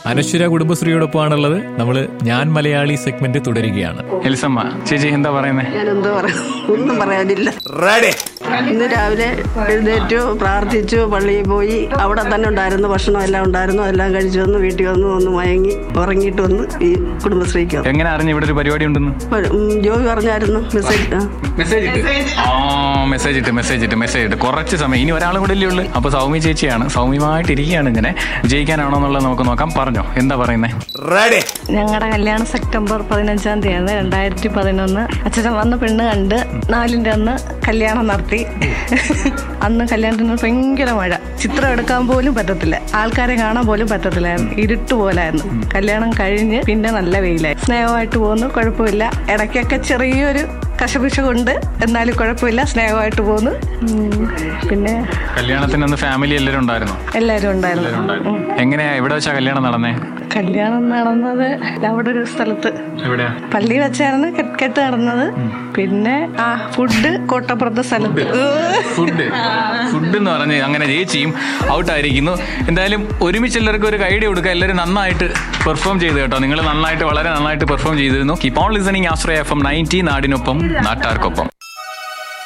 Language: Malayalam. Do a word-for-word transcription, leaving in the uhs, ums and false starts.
അനശ്വര കുടുംബശ്രീയോടൊപ്പമാണുള്ളത്. നമ്മള് ഞാൻ മലയാളി സെഗ്മെന്റ് തുടരുകയാണ്. എലിസമ്മ ചേച്ചി എന്താ പറയുന്നത്? ഞാൻ എന്തോ പറയാം, ഒന്നും പറയാനില്ല. ഇന്ന് രാവിലെ എഴുന്നേറ്റു, പ്രാർത്ഥിച്ചു, പള്ളിയിൽ പോയി. അവിടെ തന്നെ ഉണ്ടായിരുന്നു, ഭക്ഷണം എല്ലാം ഉണ്ടായിരുന്നു. എല്ലാം കഴിച്ചു വന്ന് വീട്ടിൽ വന്ന് ഒന്ന് മയങ്ങി ഉറങ്ങിയിട്ട് വന്ന് ഈ കുടുംബശ്രീക്ക്. എങ്ങനെ അറിഞ്ഞു ഇവിടെ ഒരു പരിപാടി ഉണ്ടെന്ന്? ജോബി പറഞ്ഞായിരുന്നു. മെസ്സേജ് മെസ്സേജ് ഇട്ട് മെസ്സേജ് ഇട്ട് മെസ്സേജ് ഇട്ട് മെസ്സേജ് ഇട്ട് കുറച്ച് സമയം ഇനി ഒരാളും കൂടെ അല്ലേ ഉള്ളു. അപ്പൊ സൗമ്യ ചേച്ചിയാണ്, സൗമ്യമായിട്ട് ഇരിക്കുകയാണ്. ഇങ്ങനെ വിജയിക്കാനാണോ എന്നുള്ളത് നമുക്ക് നോക്കാം. പറഞ്ഞോ, എന്താ പറയുന്നത്? ഞങ്ങളുടെ കല്യാണം സെപ്റ്റംബർ പതിനഞ്ചാം തീയതി രണ്ടായിരത്തി പതിനൊന്ന്. അച്ഛൻ വന്ന് പെണ്ണ് കണ്ട് നാലിന്റെ അന്ന് കല്യാണം നടത്തി. അന്ന് കല്യാണത്തിന് ഭയങ്കര മഴ, ചിത്രം എടുക്കാൻ പോലും പറ്റത്തില്ല, ആൾക്കാരെ കാണാൻ പോലും പറ്റത്തില്ലായിരുന്നു, ഇരുട്ട് പോലായിരുന്നു. കല്യാണം കഴിഞ്ഞ് പിന്നെ നല്ല വെയിലായി. സ്നേഹമായിട്ട് പോകുന്നു, കുഴപ്പമില്ല. ഇടയ്ക്കൊക്കെ ചെറിയൊരു കശപിശ കൊണ്ട്, എന്നാലും കുഴപ്പമില്ല, സ്നേഹമായിട്ട് പോകുന്നു. പിന്നെ കല്യാണത്തിന് അന്ന് ഫാമിലി എല്ലാവരും ഉണ്ടായിരുന്നു? എല്ലാവരും ഉണ്ടായിരുന്നു. എങ്ങനെയാ, എവിടെ വെച്ചാ കല്യാണം നടന്നേ? കല്യാണം നടന്നത് അവിടെ ഒരു സ്ഥലത്ത്, പള്ളി വെച്ചായിരുന്നു കെട്ട് നടന്നത്. പിന്നെ ആ ഫുഡ് കോട്ടപ്പുറത്തെ സ്ഥലത്ത്. ഫുഡ് ഫുഡ് എന്ന് പറഞ്ഞ് അങ്ങനെ ചേച്ചിയും ഔട്ടായിരിക്കുന്നു. എന്തായാലും ഒരുമിച്ച് എല്ലാവർക്കും ഒരു ഐഡിയ കൊടുക്കുക. എല്ലാവരും നന്നായിട്ട് പെർഫോം ചെയ്തു കേട്ടോ. നിങ്ങൾ നന്നായിട്ട്, വളരെ നന്നായിട്ട് പെർഫോം ചെയ്തിരുന്നു. Keep on listening Ashraya F M ninety, നാടിനൊപ്പം നാട്ടാർക്കൊപ്പം.